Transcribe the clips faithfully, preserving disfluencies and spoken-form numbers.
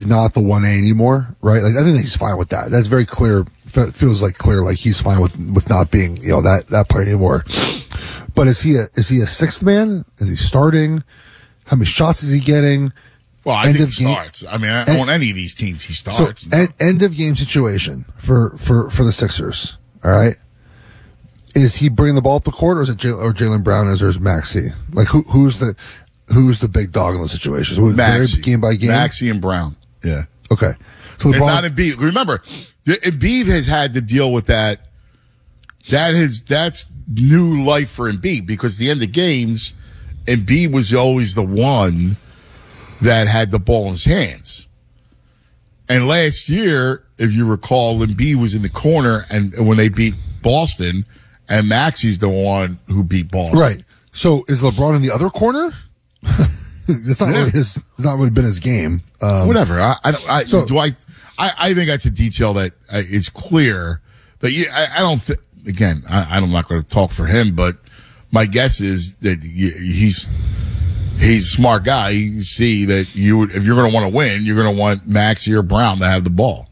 not the one A anymore, right? Like I think he's fine with that. That's very clear. F- feels like clear, like he's fine with with not being, you know, that that player anymore. But is he a is he a sixth man? Is he starting? How many shots is he getting? Well, I end think of he game, starts. I mean, I, end, on any of these teams, he starts. So, no. end, end of game situation for, for, for the Sixers. All right. Is he bringing the ball up the court, or is it J- or Jaylen Brown is or is Maxey? Like who who's the who's the big dog in those situations? Maxey, game by game. Maxey and Brown. Yeah. Okay. So LeBron, LeBron, not Embiid. Remember, Embiid has had to deal with that. That is that's new life for Embiid, because at the end of games, Embiid was always the one that had the ball in his hands. And last year, if you recall, Embiid was in the corner, and when they beat Boston, and Maxey's the one who beat Boston. right. So is LeBron in the other corner? It's not Yeah. really his. It's not really been his game. Um, Whatever. I, I don't. I, So- do I, I? I think that's a detail that uh, is clear. But you, I, I don't. Th- again, I, I'm not going to talk for him, but my guess is that you, he's he's a smart guy. You see that you would, if you're going to want to win, you're going to want Maxey or Brown to have the ball.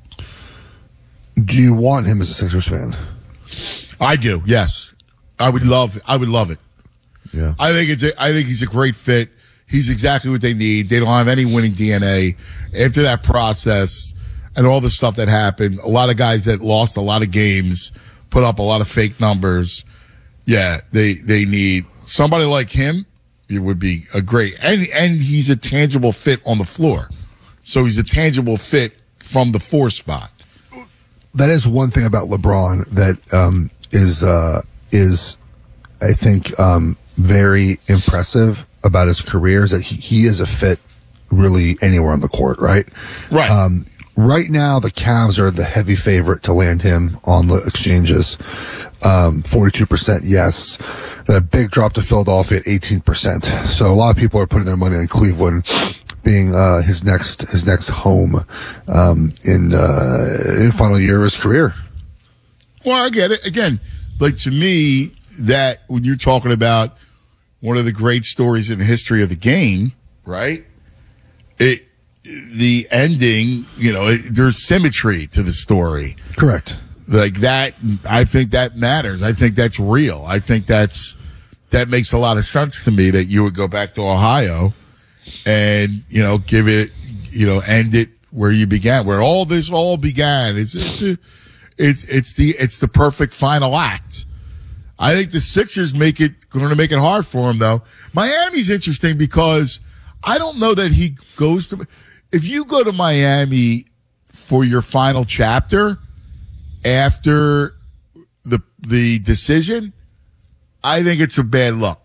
Do you want him as a Sixers fan? I do. Yes, I would love. I would love it. Yeah. I think it's. A, I think he's a great fit. He's exactly what they need. They don't have any winning D N A. After that process and all the stuff that happened, a lot of guys that lost a lot of games, put up a lot of fake numbers. Yeah, they they need somebody like him. It would be a great, and and he's a tangible fit on the floor. So he's a tangible fit from the four spot. That is one thing about LeBron that um, is uh, is I think um, very impressive about his career is that he, he is a fit really anywhere on the court, right? Right. Um, right now, the Cavs are the heavy favorite to land him on the exchanges. Um, forty-two percent yes. A big drop to Philadelphia at eighteen percent. So a lot of people are putting their money on Cleveland being uh, his next his next home um, in uh, in final year of his career. Well, I get it. Again, like to me, that when you're talking about one of the great stories in the history of the game, right? It, the ending, you know, it, there's symmetry to the story. Correct. Like that, I think that matters. I think that's real. I think that's, that makes a lot of sense to me that you would go back to Ohio and, you know, give it, you know, end it where you began, where all this all began. It's, it's, a, it's, it's the, it's the perfect final act. I think the Sixers make it, going to make it hard for him though. Miami's interesting because I don't know that he goes to, if you go to Miami for your final chapter after the, the decision, I think it's a bad look.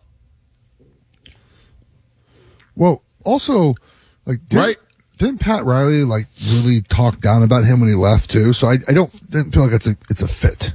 Well, also, like, didn't, Right. didn't Pat Riley like really talk down about him when he left too? So I, I don't didn't feel like it's a it's a fit.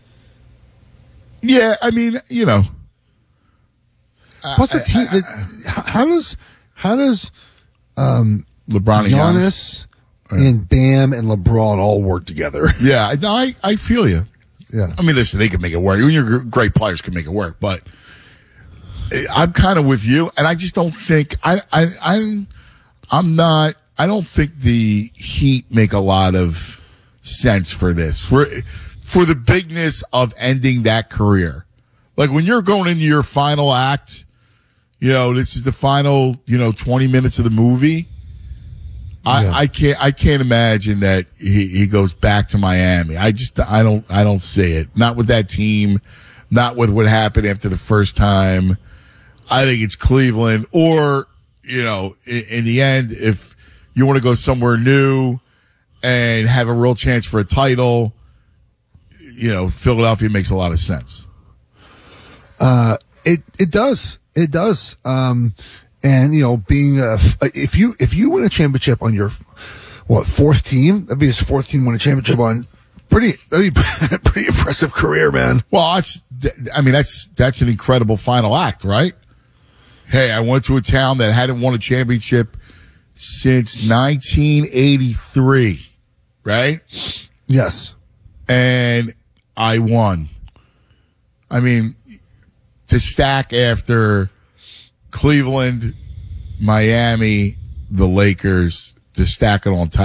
Yeah, I mean, you know. Plus the team, the, how does how does um, LeBron and Giannis and Bam and LeBron all work together? Yeah, I, I, I feel you. Yeah, I mean, listen, they can make it work. When you're great players can make it work, but I'm kind of with you, and I just don't think I, I, I'm, I'm not. I don't think the Heat make a lot of sense for this. For for the bigness of ending that career, like when you're going into your final act, you know, this is the final, you know, twenty minutes of the movie. I, Yeah. I can't. I can't imagine that he, he goes back to Miami. I just. I don't. I don't see it. Not with that team. Not with what happened after the first time. I think it's Cleveland, or you know, in, in the end, if you want to go somewhere new and have a real chance for a title, you know, Philadelphia makes a lot of sense. Uh, it it does it does. Um, and you know, being a, if you if you win a championship on your what fourth team, that'd be his fourth team win a championship on. Pretty, that'd be pretty impressive career, man. Well, that's. I mean, that's that's an incredible final act, right? Hey, I went to a town that hadn't won a championship since nineteen eighty-three, right? Yes. And I won. I mean, to stack after Cleveland, Miami, the Lakers, to stack it on top.